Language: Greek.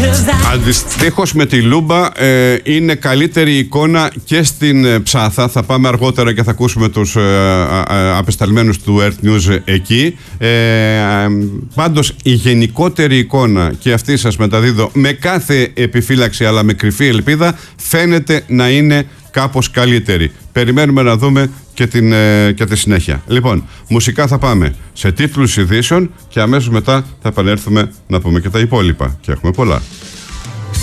Αντιστοίχως με τη Λούμπα είναι καλύτερη εικόνα και στην Ψάθα. Θα πάμε αργότερα και θα ακούσουμε τους απεσταλμένους του Earth News εκεί. Πάντως η γενικότερη εικόνα, και αυτή σας μεταδίδω με κάθε επιφύλαξη αλλά με κρυφή ελπίδα, φαίνεται να είναι κάπως καλύτερη. Περιμένουμε να δούμε και τη συνέχεια. Λοιπόν, μουσικά θα πάμε σε τίτλους ειδήσεων και αμέσως μετά θα επανέλθουμε να πούμε και τα υπόλοιπα. Και έχουμε πολλά.